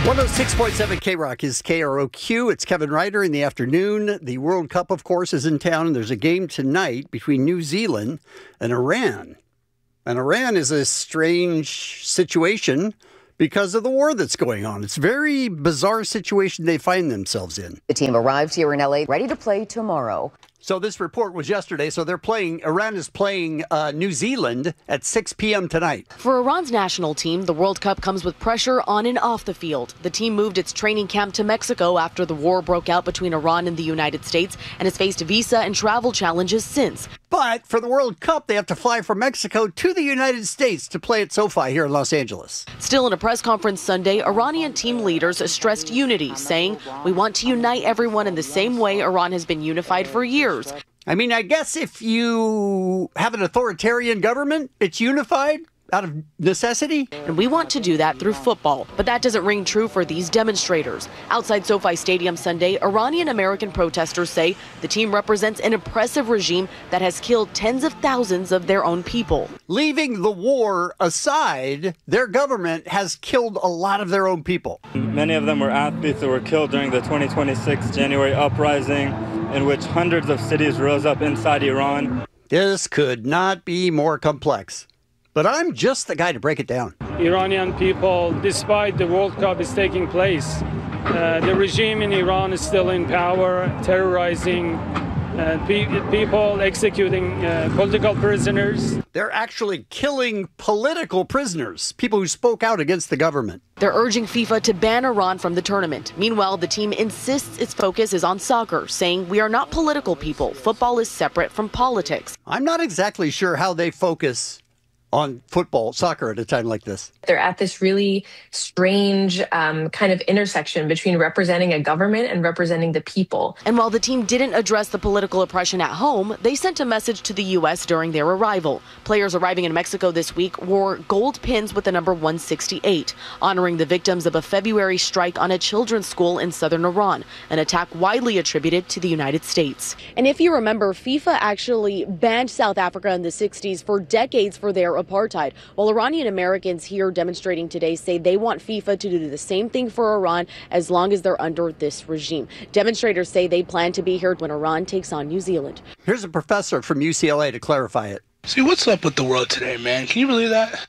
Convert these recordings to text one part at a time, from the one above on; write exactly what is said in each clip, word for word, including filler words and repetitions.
one oh six point seven K-Rock is K R O Q. It's Kevin Ryder in the afternoon. The World Cup, of course, is in town, and there's a game tonight between New Zealand and Iran. And Iran is a strange situation because of the war that's going on. It's a very bizarre situation they find themselves in. The team arrived here in L A ready to play tomorrow. So this report was yesterday. So they're playing, Iran is playing uh, New Zealand at six p.m. tonight. For Iran's national team, the World Cup comes with pressure on and off the field. The team moved its training camp to Mexico after the war broke out between Iran and the United States and has faced visa and travel challenges since. But for the World Cup, they have to fly from Mexico to the United States to play at SoFi here in Los Angeles. Still, in a press conference Sunday, Iranian team leaders stressed unity, saying, "We want to unite everyone in the same way Iran has been unified for years." I mean, I guess if you have an authoritarian government, it's unified out of necessity. And we want to do that through football. But that doesn't ring true for these demonstrators. Outside SoFi Stadium Sunday, Iranian-American protesters say the team represents an oppressive regime that has killed tens of thousands of their own people. Leaving the war aside, their government has killed a lot of their own people. Many of them were athletes that were killed during the twenty twenty-six January uprising, in which hundreds of cities rose up inside Iran. This could not be more complex. But I'm just the guy to break it down. Iranian people, despite the World Cup is taking place, uh, the regime in Iran is still in power, terrorizing uh, pe- people, executing uh, political prisoners. They're actually killing political prisoners, people who spoke out against the government. They're urging FIFA to ban Iran from the tournament. Meanwhile, the team insists its focus is on soccer, saying we are not political people. Football is separate from politics. I'm not exactly sure how they focus on football, soccer at a time like this. They're at this really strange um, kind of intersection between representing a government and representing the people. And while the team didn't address the political oppression at home, they sent a message to the U S during their arrival. Players arriving in Mexico this week wore gold pins with the number one sixty-eight, honoring the victims of a February strike on a children's school in southern Iran, an attack widely attributed to the United States. And if you remember, FIFA actually banned South Africa in the sixties for decades for their apartheid. While Iranian Americans here demonstrating today say they want FIFA to do the same thing for Iran as long as they're under this regime. Demonstrators say they plan to be here when Iran takes on New Zealand. Here's a professor from U C L A to clarify it. See, what's up with the world today, man? Can you believe that?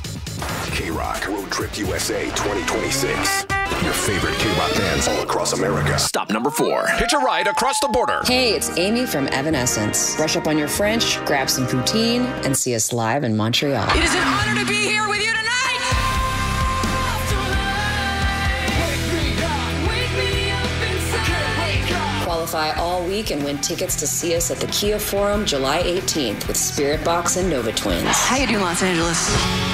K-Rock Road Trip U S A twenty twenty-six. Your favorite K-Rock bands all across America. Stop number four. Hitch a ride across the border. Hey, it's Amy from Evanescence. Brush up on your French, grab some poutine, and see us live in Montreal. It is an honor to be here with you tonight. Qualify all week and win tickets to see us at the Kia Forum July eighteenth with Spirit Box and Nova Twins. How you doing, Los Angeles?